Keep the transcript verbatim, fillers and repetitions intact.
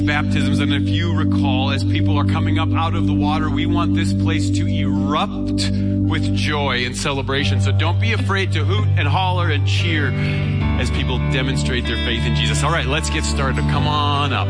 baptisms, and if you recall, as people are coming up out of the water, we want this place to erupt with joy and celebration. So don't be afraid to hoot and holler and cheer as people demonstrate their faith in Jesus. All right, let's get started. Come on up.